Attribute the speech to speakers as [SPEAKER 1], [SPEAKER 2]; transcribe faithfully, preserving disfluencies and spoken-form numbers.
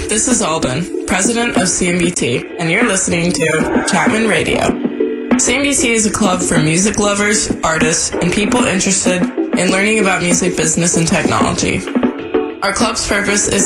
[SPEAKER 1] This is Alden, president of C M B T, and you're listening to Chapman Radio. C M B T is a club for music lovers, artists, and people interested in learning about music business and technology. Our club's purpose is